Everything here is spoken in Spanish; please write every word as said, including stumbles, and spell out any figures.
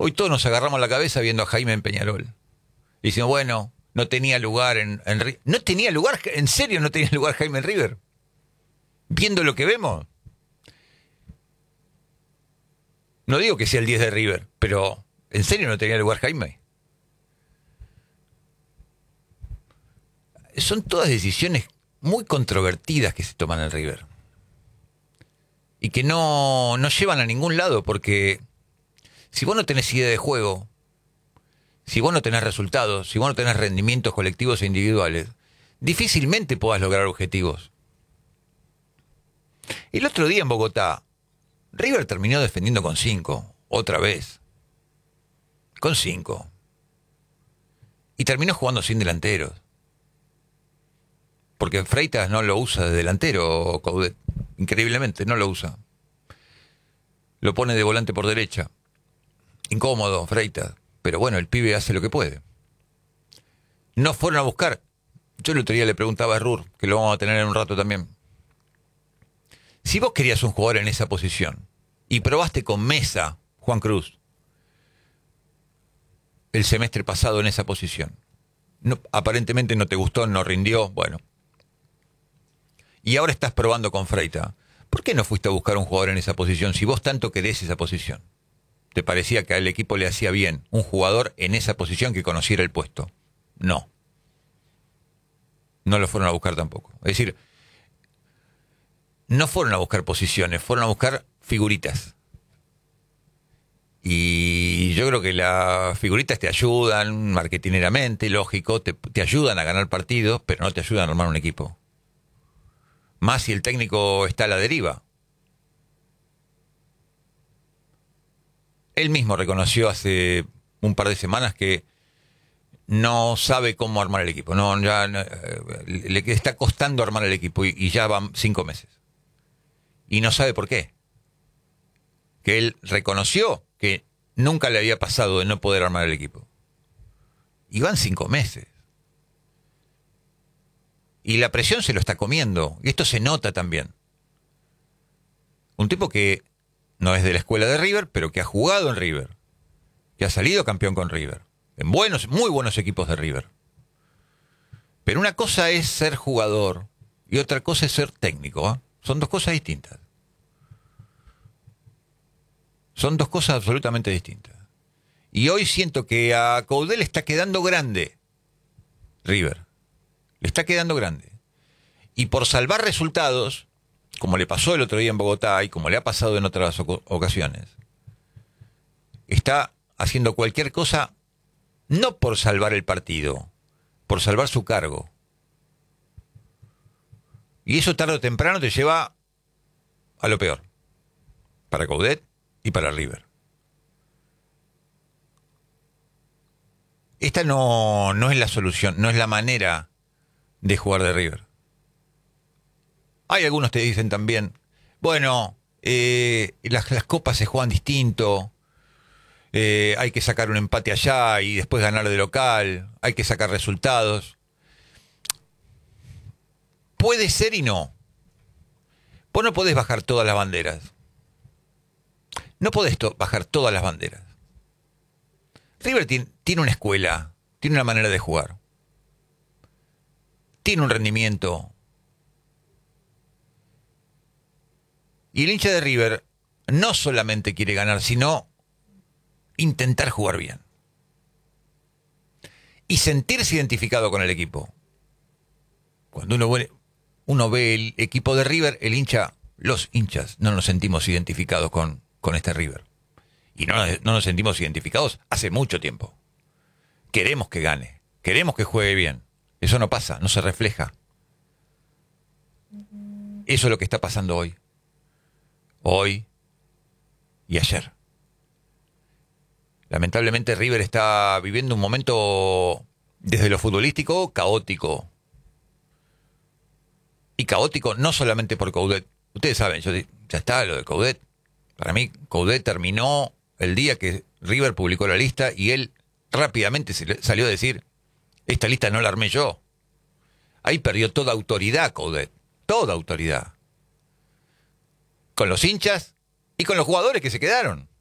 Hoy todos nos agarramos la cabeza viendo a Jaime en Peñarol. Y decimos, bueno, no tenía lugar en, en River. No tenía lugar, en serio no tenía lugar Jaime en River. Viendo lo que vemos. No digo que sea el diez de River, pero ¿en serio no tenía lugar Jaime? Son todas decisiones muy controvertidas que se toman en River. Y que no, no llevan a ningún lado, porque si vos no tenés idea de juego, si vos no tenés resultados, si vos no tenés rendimientos colectivos e individuales, difícilmente podás lograr objetivos. El otro día en Bogotá, River terminó defendiendo con cinco, otra vez. Con cinco. Y terminó jugando sin delanteros. Porque Freitas no lo usa de delantero, Coudet. Increíblemente, no lo usa. Lo pone de volante por derecha. Incómodo, Freitas. Pero bueno, el pibe hace lo que puede. No fueron a buscar. Yo el otro día le preguntaba a Rur, que lo vamos a tener en un rato también. Si vos querías un jugador en esa posición y probaste con Mesa, Juan Cruz, el semestre pasado en esa posición, no, aparentemente no te gustó, no rindió, bueno. Y ahora estás probando con Freitas. ¿Por qué no fuiste a buscar un jugador en esa posición si vos tanto querés esa posición? ¿Te parecía que al equipo le hacía bien un jugador en esa posición que conociera el puesto? No. No lo fueron a buscar tampoco. Es decir, no fueron a buscar posiciones, fueron a buscar figuritas. Y yo creo que las figuritas te ayudan marketineramente, lógico, te, te ayudan a ganar partidos, pero no te ayudan a armar un equipo. Más si el técnico está a la deriva. Él mismo reconoció hace un par de semanas que no sabe cómo armar el equipo. No, ya no, le está costando armar el equipo y, y ya van cinco meses. Y no sabe por qué. Que él reconoció que nunca le había pasado de no poder armar el equipo. Y van cinco meses. Y la presión se lo está comiendo. Y esto se nota también. Un tipo que no es de la escuela de River, pero que ha jugado en River. Que ha salido campeón con River. En buenos, muy buenos equipos de River. Pero una cosa es ser jugador y otra cosa es ser técnico, ¿eh? Son dos cosas distintas. Son dos cosas absolutamente distintas. Y hoy siento que a Coudet le está quedando grande River. Le está quedando grande. Y por salvar resultados, como le pasó el otro día en Bogotá y como le ha pasado en otras ocasiones, está haciendo cualquier cosa, no por salvar el partido, por salvar su cargo. Y eso tarde o temprano te lleva a lo peor. Para Coudet y para River. Esta no, no es la solución, no es la manera de jugar de River. Hay algunos que te dicen también, bueno, eh, las, las copas se juegan distinto, eh, hay que sacar un empate allá y después ganar de local, hay que sacar resultados. Puede ser y no. Vos no podés bajar todas las banderas. No podés to- bajar todas las banderas. River tiene, tiene una escuela, tiene una manera de jugar. Tiene un rendimiento. Y el hincha de River no solamente quiere ganar, sino intentar jugar bien. Y sentirse identificado con el equipo. Cuando uno ve, uno ve el equipo de River, el hincha, los hinchas, no nos sentimos identificados con, con este River. Y no, no nos sentimos identificados hace mucho tiempo. Queremos que gane, queremos que juegue bien. Eso no pasa, no se refleja. Eso es lo que está pasando hoy. Hoy y ayer. Lamentablemente River está viviendo un momento, desde lo futbolístico, caótico. Y caótico no solamente por Coudet. Ustedes saben, yo, ya está lo de Coudet. Para mí, Coudet terminó el día que River publicó la lista y él rápidamente se salió a decir, esta lista no la armé yo. Ahí perdió toda autoridad Coudet. Toda autoridad. Con los hinchas y con los jugadores que se quedaron.